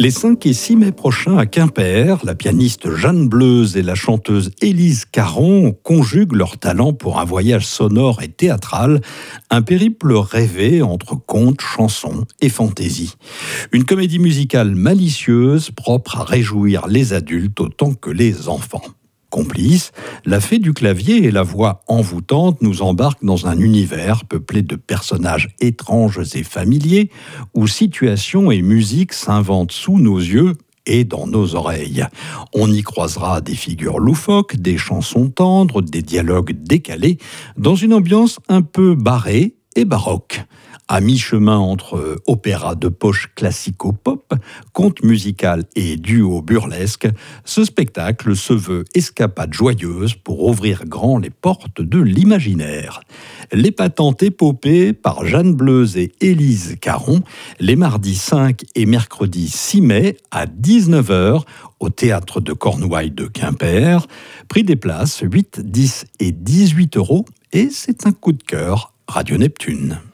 Les 5 et 6 mai prochains à Quimper, la pianiste Jeanne Bleuze et la chanteuse Élise Caron conjuguent leurs talents pour un voyage sonore et théâtral, un périple rêvé entre contes, chansons et fantaisie. Une comédie musicale malicieuse, propre à réjouir les adultes autant que les enfants. Complice, la fée du clavier et la voix envoûtante nous embarquent dans un univers peuplé de personnages étranges et familiers, où situations et musique s'inventent sous nos yeux et dans nos oreilles. On y croisera des figures loufoques, des chansons tendres, des dialogues décalés, dans une ambiance un peu barrée et baroque. À mi-chemin entre opéra de poche classico-pop, conte musical et duo burlesque, ce spectacle se veut escapade joyeuse pour ouvrir grand les portes de l'imaginaire. L'épatante épopée par Jeanne Bleuze et Élise Caron, les mardis 5 et mercredi 6 mai à 19h au Théâtre de Cornouailles de Quimper. Prix des places 8, 10 et 18 €, et c'est un coup de cœur Radio Neptune.